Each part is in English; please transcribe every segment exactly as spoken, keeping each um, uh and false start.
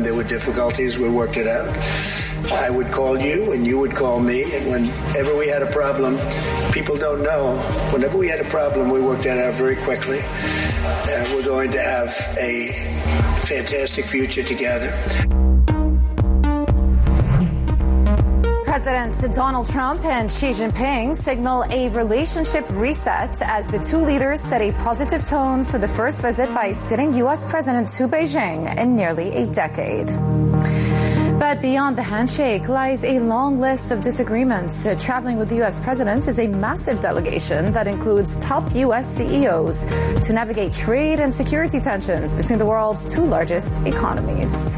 when there were difficulties, we worked it out. I would call you and you would call me, and whenever we had a problem, people don't know, whenever we had a problem, we worked that out very quickly. Uh, we're going to have a fantastic future together. Presidents Donald Trump and Xi Jinping signal a relationship reset as the two leaders set a positive tone for the first visit by sitting U S President to Beijing in nearly a decade. But beyond the handshake lies a long list of disagreements. Uh, traveling with the U S president is a massive delegation that includes top U S C E Os to navigate trade and security tensions between the world's two largest economies.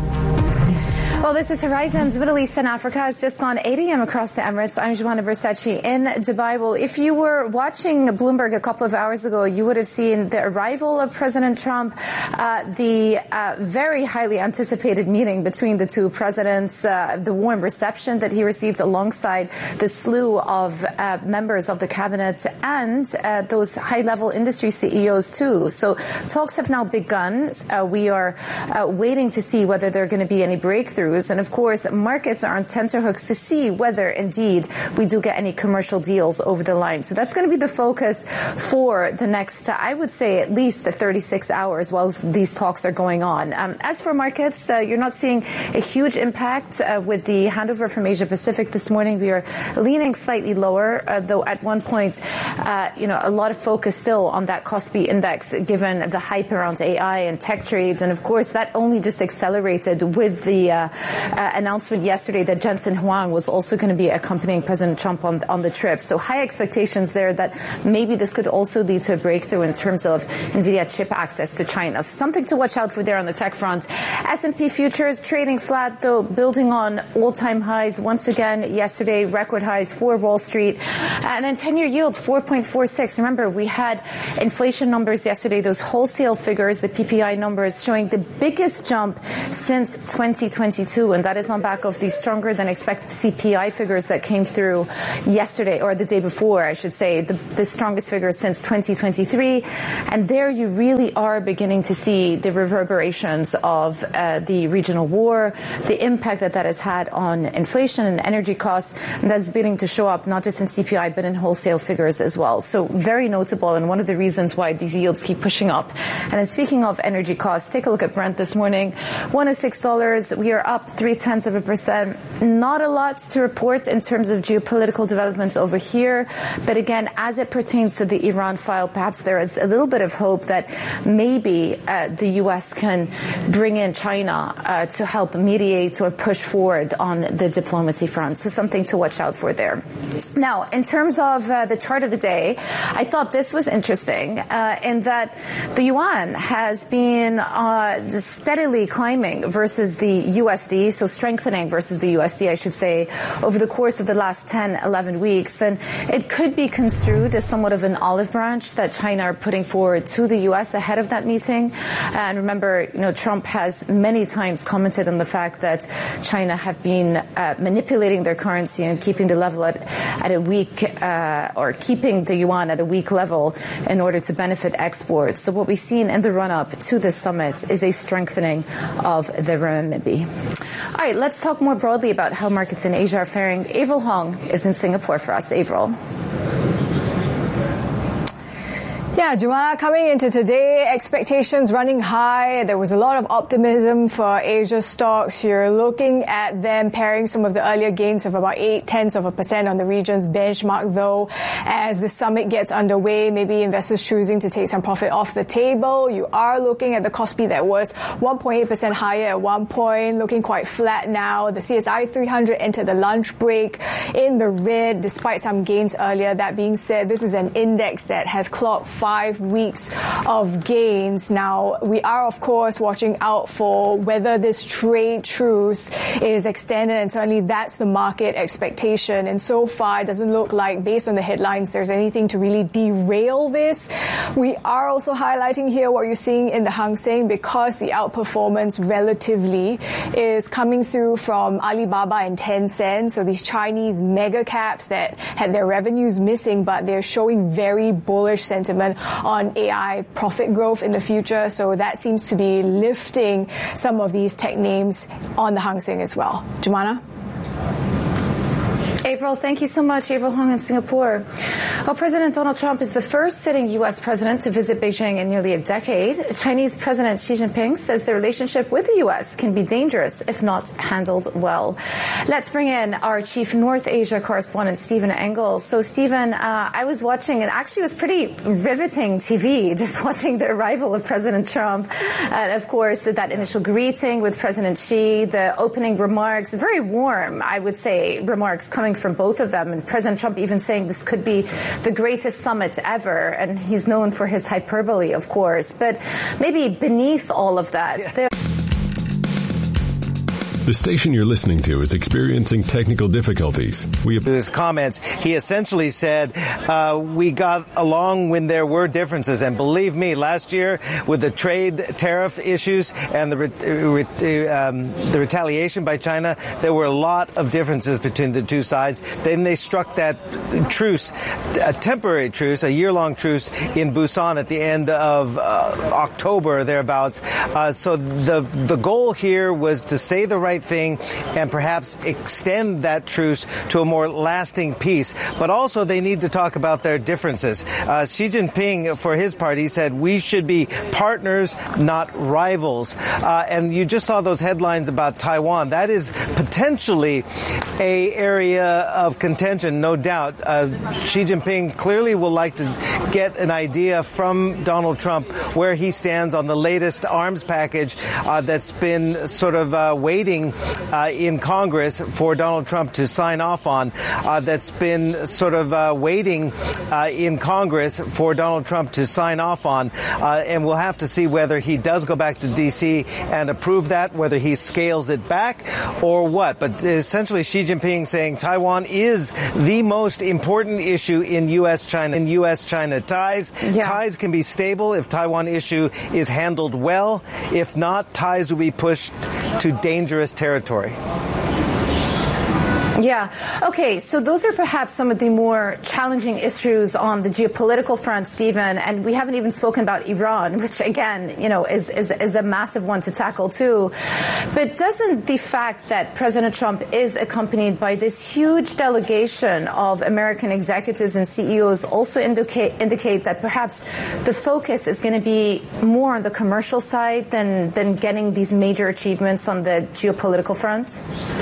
Well, this is Horizons Middle East and Africa. It's just gone eight a.m. across the Emirates. I'm Joanna Versace in Dubai. Well, if you were watching Bloomberg a couple of hours ago, you would have seen the arrival of President Trump, uh, the uh, very highly anticipated meeting between the two presidents, uh, the warm reception that he received alongside the slew of uh, members of the cabinet and uh, those high-level industry C E Os too. So talks have now begun. Uh, we are uh, waiting to see whether there are going to be any breakthroughs. And of course, markets are on tenterhooks to see whether indeed we do get any commercial deals over the line. So that's going to be the focus for the next, uh, I would say, at least the thirty-six hours while these talks are going on. Um, as for markets, uh, you're not seeing a huge impact uh, with the handover from Asia Pacific this morning. We are leaning slightly lower, uh, though at one point, uh, you know, a lot of focus still on that Kospi index, given the hype around A I and tech trades. And of course, that only just accelerated with the uh, Uh, announcement yesterday that Jensen Huang was also going to be accompanying President Trump on, on the trip. So high expectations there that maybe this could also lead to a breakthrough in terms of NVIDIA chip access to China. Something to watch out for there on the tech front. S and P futures trading flat, though, building on all-time highs once again yesterday, record highs for Wall Street. And then ten-year yield, four point four six. Remember, we had inflation numbers yesterday, those wholesale figures, the P P I numbers, showing the biggest jump since twenty twenty-two. And that is on back of the stronger than expected C P I figures that came through yesterday, or the day before, I should say, the, the strongest figures since twenty twenty-three. And there you really are beginning to see the reverberations of uh, the regional war, the impact that that has had on inflation and energy costs. And that's beginning to show up not just in C P I, but in wholesale figures as well. So very notable, and one of the reasons why these yields keep pushing up. And then speaking of energy costs, take a look at Brent this morning, one oh six dollars. We are up three tenths of a percent. Not a lot to report in terms of geopolitical developments over here. But again, as it pertains to the Iran file, perhaps there is a little bit of hope that maybe uh, the U S can bring in China uh, to help mediate or push forward on the diplomacy front. So something to watch out for there. Now, in terms of uh, the chart of the day, I thought this was interesting uh, in that the yuan has been uh, steadily climbing versus the U S D, so strengthening versus the U S D, I should say, over the course of the last ten, eleven weeks. And it could be construed as somewhat of an olive branch that China are putting forward to the U S ahead of that meeting. And remember, you know, Trump has many times commented on the fact that China have been uh, manipulating their currency and keeping the level at, at a weak, uh, or keeping the yuan at a weak level in order to benefit exports. So what we've seen in the run-up to this summit is a strengthening of the renminbi. All right, let's talk more broadly about how markets in Asia are faring. Avril Hong is in Singapore for us. Avril. Yeah, Joanna, coming into today, expectations running high. There was a lot of optimism for Asia stocks. You're looking at them pairing some of the earlier gains of about eight tenths of a percent on the region's benchmark, though. As the summit gets underway, maybe investors choosing to take some profit off the table. You are looking at the Kospi that was one point eight percent higher at one point, looking quite flat now. The C S I three hundred entered the lunch break in the red, despite some gains earlier. That being said, this is an index that has clocked five weeks of gains. Now, we are, of course, watching out for whether this trade truce is extended, and certainly that's the market expectation. And so far, it doesn't look like, based on the headlines, there's anything to really derail this. We are also highlighting here what you're seeing in the Hang Seng, because the outperformance relatively is coming through from Alibaba and Tencent. So these Chinese mega caps that had their revenues missing, but they're showing very bullish sentiment expectation on A I profit growth in the future. So that seems to be lifting some of these tech names on the Hang Seng as well. Jumana? Avril, thank you so much. Avril Hong in Singapore. Well, President Donald Trump is the first sitting U S president to visit Beijing in nearly a decade. Chinese President Xi Jinping says the relationship with the U S can be dangerous if not handled well. Let's bring in our chief North Asia correspondent, Stephen Engel. So, Stephen, uh, I was watching, and actually it was pretty riveting T V, just watching the arrival of President Trump. And, of course, that initial greeting with President Xi, the opening remarks, very warm, I would say, remarks coming from both of them. And President Trump even saying this could be the greatest summit ever. And he's known for his hyperbole, of course. But maybe beneath all of that, yeah. there The station you're listening to is experiencing technical difficulties. We have his comments. He essentially said, uh, we got along when there were differences. And believe me, last year with the trade tariff issues and the, re- re- um, the retaliation by China, there were a lot of differences between the two sides. Then they struck that truce, a temporary truce, a year-long truce in Busan at the end of uh, October, thereabouts. Uh, so the, the goal here was to say the right thing and perhaps extend that truce to a more lasting peace. But also they need to talk about their differences. Uh, Xi Jinping, for his part, he said we should be partners, not rivals. Uh, and you just saw those headlines about Taiwan. That is potentially a area of contention, no doubt. Uh, Xi Jinping clearly will like to get an idea from Donald Trump where he stands on the latest arms package uh, that's been sort of uh, waiting Uh, in Congress for Donald Trump to sign off on, uh, that's been sort of uh, waiting uh, in Congress for Donald Trump to sign off on. Uh, and we'll have to see whether he does go back to D C and approve that, whether he scales it back or what. But essentially Xi Jinping saying Taiwan is the most important issue in U S China in U S China ties. Yeah. Ties can be stable if Taiwan issue is handled well. If not, ties will be pushed to dangerous territory. Yeah. Okay. So those are perhaps some of the more challenging issues on the geopolitical front, Stephen. And we haven't even spoken about Iran, which, again, you know, is, is, is a massive one to tackle, too. But doesn't the fact that President Trump is accompanied by this huge delegation of American executives and C E Os also indicate, indicate that perhaps the focus is going to be more on the commercial side than, than getting these major achievements on the geopolitical front?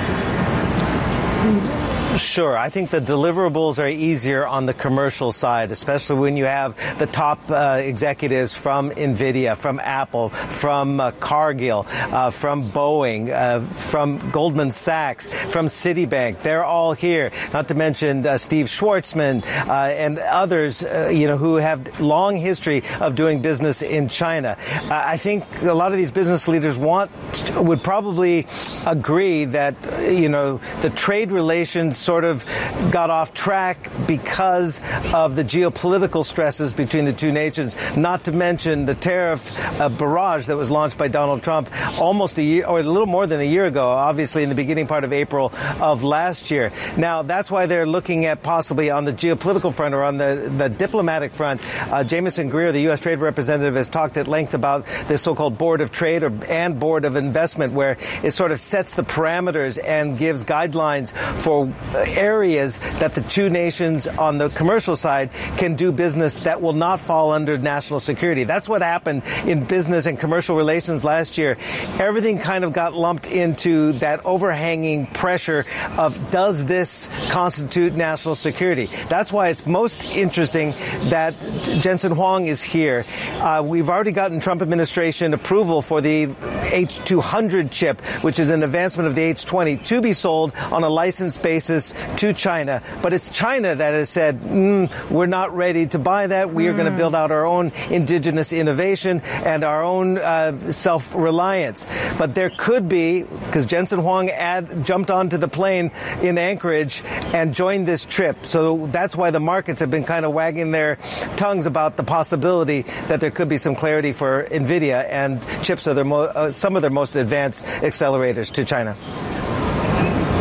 Sure. I think the deliverables are easier on the commercial side, especially when you have the top uh, executives from NVIDIA, from Apple, from uh, Cargill, uh, from Boeing, uh, from Goldman Sachs, from Citibank. They're all here. Not to mention uh, Steve Schwarzman uh, and others, uh, you know, who have long history of doing business in China. Uh, I think a lot of these business leaders want would probably agree that, you know, the trade relations sort of got off track because of the geopolitical stresses between the two nations, not to mention the tariff uh, barrage that was launched by Donald Trump almost a year, or a little more than a year ago, obviously in the beginning part of April of last year. Now, that's why they're looking at possibly on the geopolitical front or on the, the diplomatic front. Uh, Jameson Greer, the U S Trade Representative, has talked at length about this so-called Board of Trade or, and Board of Investment, where it sort of sets the parameters and gives guidelines for areas that the two nations on the commercial side can do business that will not fall under national security. That's what happened in business and commercial relations last year. Everything kind of got lumped into that overhanging pressure of, does this constitute national security? That's why it's most interesting that Jensen Huang is here. Uh, we've already gotten Trump administration approval for the H two hundred chip, which is an advancement of the H twenty, to be sold on a licensed basis to China. But it's China that has said, mm, we're not ready to buy that. We are mm. going to build out our own indigenous innovation and our own uh, self-reliance. But there could be, because Jensen Huang ad, jumped onto the plane in Anchorage and joined this trip. So that's why the markets have been kind of wagging their tongues about the possibility that there could be some clarity for NVIDIA and chips are their mo- uh, some of their most advanced accelerators to China.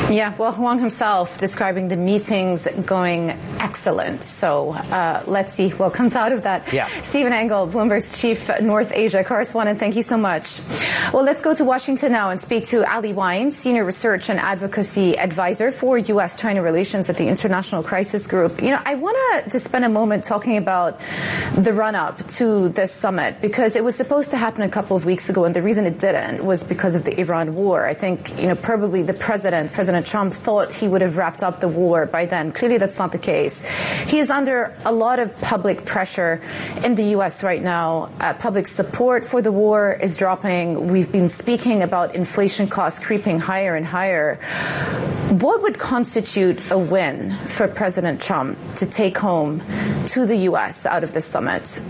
Yeah, well, Huang himself describing the meetings going excellent. So uh, let's see what comes out of that. Yeah. Stephen Engel, Bloomberg's chief North Asia correspondent, thank you so much. Well, let's go to Washington now and speak to Ali Wine, senior research and advocacy advisor for U S China relations at the International Crisis Group. You know, I want to just spend a moment talking about the run-up to this summit, because it was supposed to happen a couple of weeks ago, and the reason it didn't was because of the Iran war. I think, you know, probably the president, President Trump, thought he would have wrapped up the war by then. Clearly, that's not the case. He is under a lot of public pressure in the U S right now. Uh, public support for the war is dropping. We've been speaking about inflation costs creeping higher and higher. What would constitute a win for President Trump to take home to the U S out of this summit?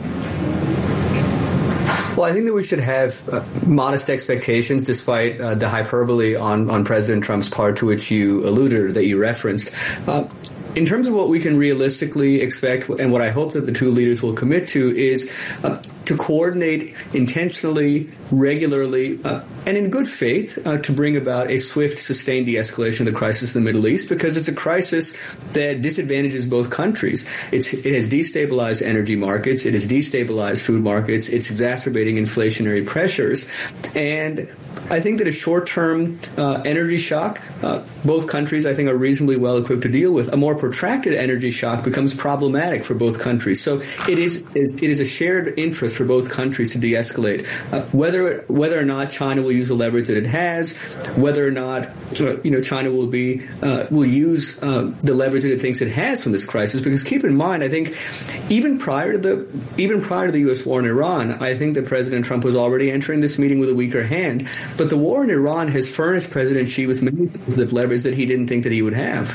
Well, I think that we should have uh, modest expectations, despite uh, the hyperbole on, on President Trump's part, to which you alluded, that you referenced. Uh, in terms of what we can realistically expect, and what I hope that the two leaders will commit to, is uh, to coordinate intentionally, regularly, uh, and in good faith uh, to bring about a swift, sustained de-escalation of the crisis in the Middle East, because it's a crisis that disadvantages both countries. It's, it has destabilized energy markets. It has destabilized food markets. It's exacerbating inflationary pressures. And I think that a short-term uh, energy shock, uh, both countries, I think, are reasonably well equipped to deal with. A more protracted energy shock becomes problematic for both countries. So it is, it is a shared interest for both countries to de-escalate. Uh, whether whether or not China will use the leverage that it has, whether or not uh, you know China will be uh, will use uh, the leverage that it thinks it has from this crisis. Because keep in mind, I think even prior to the even prior to the U S war in Iran, I think that President Trump was already entering this meeting with a weaker hand. But the war in Iran has furnished President Xi with many of leverage that he didn't think that he would have.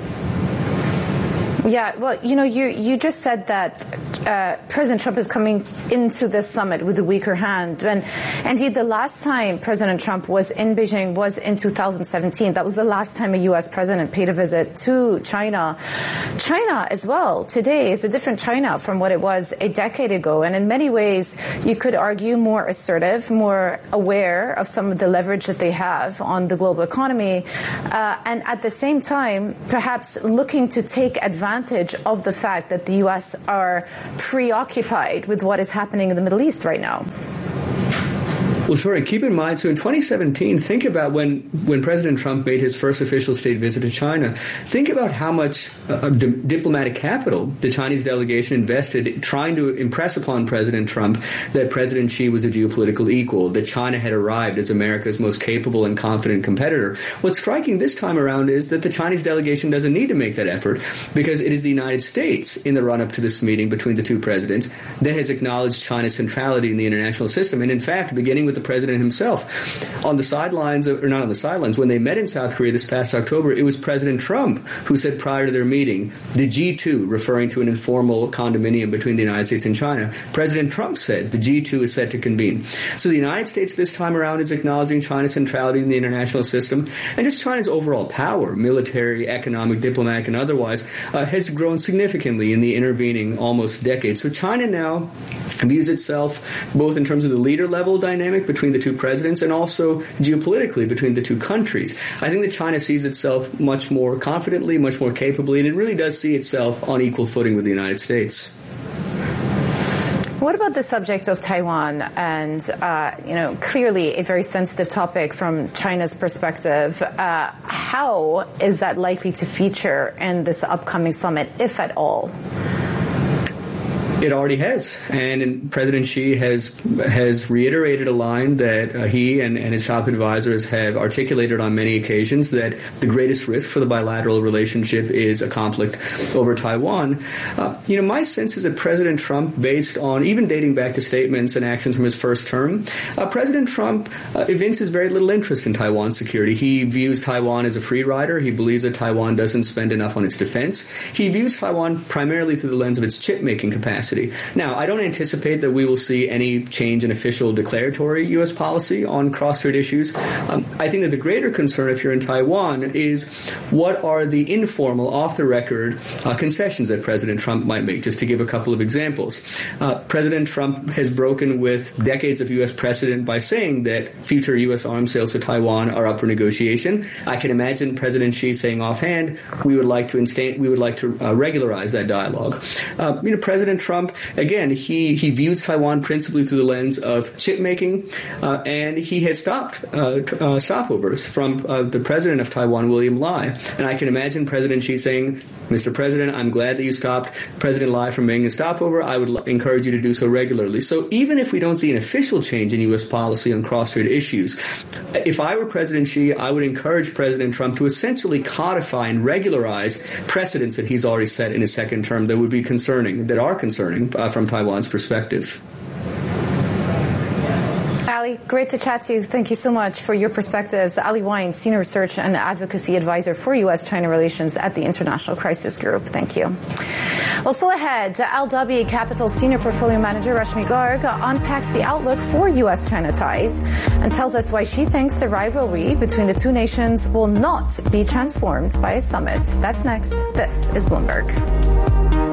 Yeah, well, you know, you you just said that uh, President Trump is coming into this summit with a weaker hand. And indeed, the last time President Trump was in Beijing was in two thousand seventeen. That was the last time a U S president paid a visit to China. China as well today is a different China from what it was a decade ago. And in many ways, you could argue more assertive, more aware of some of the leverage that they have on the global economy. Uh, and at the same time, perhaps looking to take advantage of the fact that the U S are preoccupied with what is happening in the Middle East right now. Well, sure. And keep in mind, so in twenty seventeen, think about when, when President Trump made his first official state visit to China. Think about how much uh, di- diplomatic capital the Chinese delegation invested trying to impress upon President Trump that President Xi was a geopolitical equal, that China had arrived as America's most capable and confident competitor. What's striking this time around is that the Chinese delegation doesn't need to make that effort, because it is the United States, in the run-up to this meeting between the two presidents, that has acknowledged China's centrality in the international system. And in fact, beginning with the president himself. On the sidelines, of, or not on the sidelines, when they met in South Korea this past October, it was President Trump who said prior to their meeting, the G two, referring to an informal condominium between the United States and China, President Trump said the G two is set to convene. So the United States this time around is acknowledging China's centrality in the international system, and just China's overall power, military, economic, diplomatic, and otherwise, uh, has grown significantly in the intervening almost decade. So China now views itself both in terms of the leader level dynamic between the two presidents and also geopolitically between the two countries. I think that China sees itself much more confidently, much more capably, and it really does see itself on equal footing with the United States. What about the subject of Taiwan? And, uh, you know, clearly a very sensitive topic from China's perspective. Uh, how is that likely to feature in this upcoming summit, if at all? It already has, and President Xi has has reiterated a line that uh, he and, and his top advisors have articulated on many occasions, that the greatest risk for the bilateral relationship is a conflict over Taiwan. Uh, you know, my sense is that President Trump, based on even dating back to statements and actions from his first term, uh, President Trump uh, evinces very little interest in Taiwan's security. He views Taiwan as a free rider. He believes that Taiwan doesn't spend enough on its defense. He views Taiwan primarily through the lens of its chip-making capacity. capacity. Now, I don't anticipate that we will see any change in official declaratory U S policy on cross-strait issues. Um, I think that the greater concern, if you're in Taiwan, is what are the informal, off-the-record uh, concessions that President Trump might make. Just to give a couple of examples. Uh, President Trump has broken with decades of U S precedent by saying that future U S arms sales to Taiwan are up for negotiation. I can imagine President Xi saying offhand, we would like to instate, we would like to uh, regularize that dialogue. Uh, you know, President Trump, again, he, he views Taiwan principally through the lens of chip making, uh, and he has stopped uh, uh, stopovers from uh, the president of Taiwan, William Lai. And I can imagine President Xi saying, Mister President, I'm glad that you stopped President Lai from making a stopover. I would l- encourage you to do so regularly. So even if we don't see an official change in U S policy on cross-strait issues, if I were President Xi, I would encourage President Trump to essentially codify and regularize precedents that he's already set in his second term that would be concerning, that are concerning uh, from Taiwan's perspective. Ali, great to chat to you. Thank you so much for your perspectives. Ali Wyne, Senior Research and Advocacy Advisor for U S China Relations at the International Crisis Group. Thank you. Well, still ahead, L W Capital Senior Portfolio Manager Rashmi Garg unpacks the outlook for U S China ties and tells us why she thinks the rivalry between the two nations will not be transformed by a summit. That's next. This is Bloomberg.